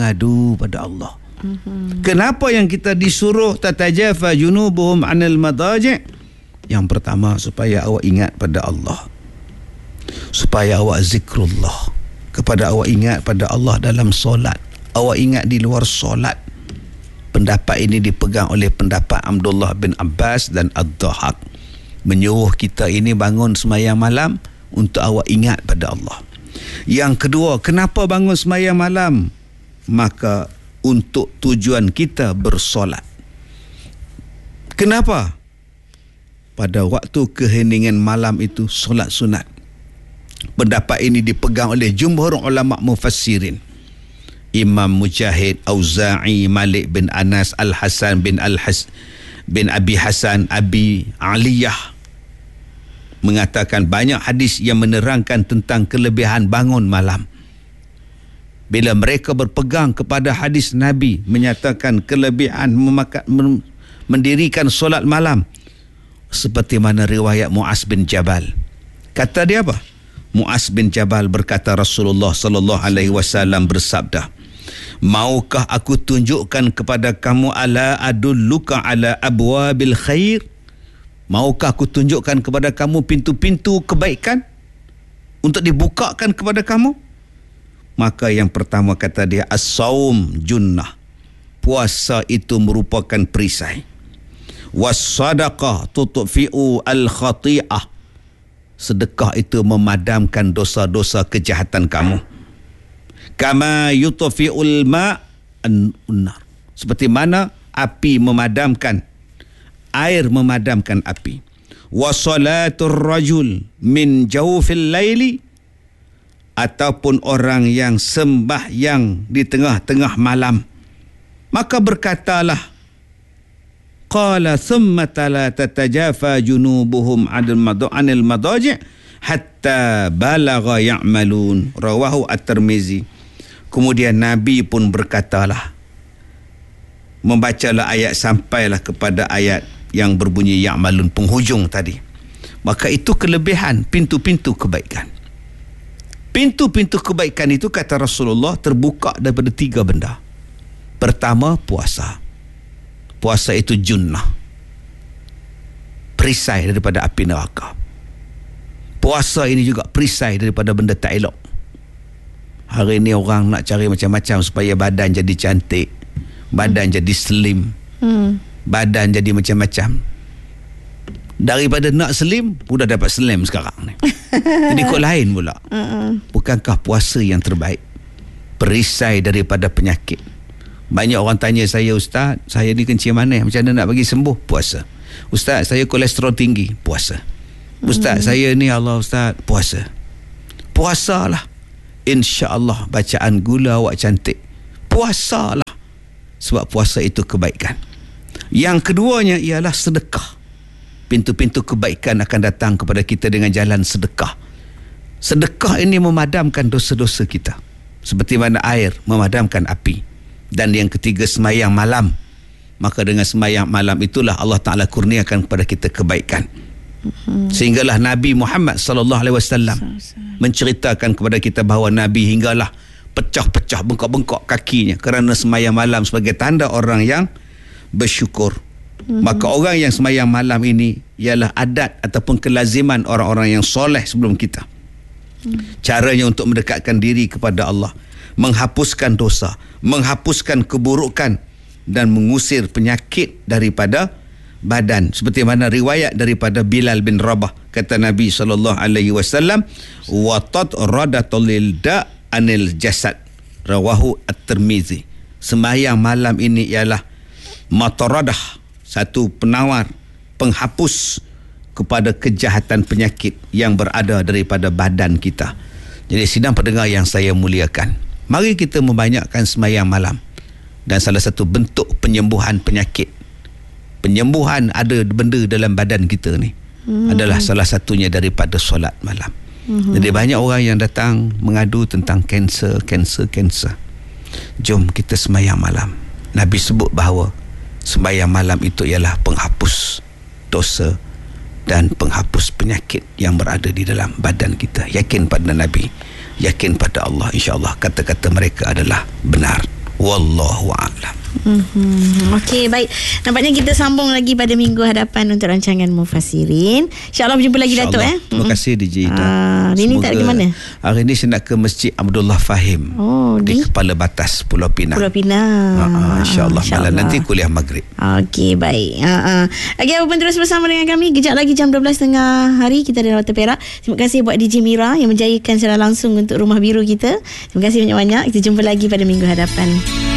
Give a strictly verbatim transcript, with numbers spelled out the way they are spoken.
mengadu pada Allah. Mm-hmm. Kenapa yang kita disuruh tatajafa junubuhum 'anil madaji'? Yang pertama, supaya awak ingat pada Allah, supaya awak zikrullah, kepada awak ingat pada Allah dalam solat, awak ingat di luar solat. Pendapat ini dipegang oleh pendapat Abdullah bin Abbas dan Ad-Dhahak, menyuruh kita ini bangun sembahyang malam untuk awak ingat pada Allah. Yang kedua, kenapa bangun sembahyang malam? Maka untuk tujuan kita bersolat. Kenapa? Pada waktu keheningan malam itu solat sunat. Pendapat ini dipegang oleh jumhur ulama mufassirin. Imam Mujahid, Auza'i, Malik bin Anas, Al-Hasan bin Al-Has bin Abi Hasan, Abi Aliyah mengatakan banyak hadis yang menerangkan tentang kelebihan bangun malam. Bila mereka berpegang kepada hadis Nabi menyatakan kelebihan memakan, mendirikan solat malam, seperti mana riwayat Muaz bin Jabal. Kata dia apa? Muaz bin Jabal berkata, Rasulullah sallallahu alaihi wasallam bersabda, maukah aku tunjukkan kepada kamu, ala adulluka ala abwabil khair? Maukah aku tunjukkan kepada kamu pintu-pintu kebaikan untuk dibukakan kepada kamu? Maka yang pertama kata dia, as-saum junnah, puasa itu merupakan perisai. Was-sadaqah tutfi'u al-khati'ah, sedekah itu memadamkan dosa-dosa kejahatan kamu. Kama yutfi'ul ma'an-nar, seperti mana api memadamkan, air memadamkan api. Wa salatur rajul min jawfil laili, ataupun orang yang sembahyang di tengah-tengah malam. Maka berkatalah, qala thumma la tatajafa junubuhum 'anil madaji' hatta balagha ya'malun, rawahu at-Tirmizi. Kemudian Nabi pun berkatalah, membacalah ayat sampailah kepada ayat yang berbunyi ya'malun, penghujung tadi. Maka itu kelebihan pintu-pintu kebaikan. Pintu-pintu kebaikan itu, kata Rasulullah, terbuka daripada tiga benda. Pertama, puasa. Puasa itu junnah, perisai daripada api neraka. Puasa ini juga perisai daripada benda tak elok. Hari ini orang nak cari macam-macam supaya badan jadi cantik, badan hmm. jadi slim, hmm. badan jadi macam-macam. Daripada nak slim, sudah dapat slim sekarang ni. Jadi kok lain pula. Bukankah puasa yang terbaik? Perisai daripada penyakit. Banyak orang tanya saya, Ustaz, saya ni kencing manis, macam mana nak bagi sembuh? Puasa. Ustaz, saya kolesterol tinggi. Puasa. Ustaz, mm. saya ni, Allah Ustaz, puasa. Puasalah. InsyaAllah bacaan gula awak cantik. Puasalah. Sebab puasa itu kebaikan. Yang keduanya ialah sedekah. Pintu-pintu kebaikan akan datang kepada kita dengan jalan sedekah. Sedekah ini memadamkan dosa-dosa kita, seperti mana air memadamkan api. Dan yang ketiga, sembahyang malam. Maka dengan sembahyang malam itulah Allah Ta'ala kurniakan kepada kita kebaikan. Sehinggalah Nabi Muhammad sallallahu alaihi wasallam menceritakan kepada kita bahawa Nabi hinggalah pecah-pecah, bengkak-bengkak kakinya kerana sembahyang malam sebagai tanda orang yang bersyukur. Maka orang yang sembahyang malam ini ialah adat ataupun kelaziman orang-orang yang soleh sebelum kita. Caranya untuk mendekatkan diri kepada Allah, menghapuskan dosa, menghapuskan keburukan dan mengusir penyakit daripada badan. Seperti mana riwayat daripada Bilal bin Rabah, kata Nabi sallallahu alaihi wasallam, wa tatradatul da anil jasad, rawahu at-Tirmizi. Sembahyang malam ini ialah mataradah, satu penawar, penghapus kepada kejahatan penyakit yang berada daripada badan kita. Jadi sidang pendengar yang saya muliakan, mari kita membanyakkan sembahyang malam. Dan salah satu bentuk penyembuhan penyakit, penyembuhan ada benda dalam badan kita ni, hmm. adalah salah satunya daripada solat malam. Hmm. Jadi banyak orang yang datang mengadu tentang kanser, kanser, kanser. Jom kita sembahyang malam. Nabi sebut bahawa sembahyang malam itu ialah penghapus dosa dan penghapus penyakit yang berada di dalam badan kita. Yakin pada Nabi, yakin pada Allah, insya-Allah kata-kata mereka adalah benar. Wallahu a'lam. Mm-hmm. Okey, baik. Nampaknya kita sambung lagi pada minggu hadapan untuk rancangan Mufassirin. InsyaAllah berjumpa lagi, Datuk. Eh? Terima kasih D J Ida. Ah, hari ni tak pergi mana? Hari ni saya nak ke Masjid Abdullah Fahim. Oh, di, di Kepala Batas Pulau Pinang. Pulau Pinang. Ha, ha, InsyaAllah Insya malam nanti kuliah maghrib. Okey, baik. Ha, ha. Okey, apa pun terus bersama dengan kami. Kejap lagi jam dua belas tiga puluh hari kita ada Warta Perak. Terima kasih buat D J Mira yang menjayakan secara langsung untuk Rumah Biru kita. Terima kasih banyak-banyak. Kita jumpa lagi pada minggu hadapan.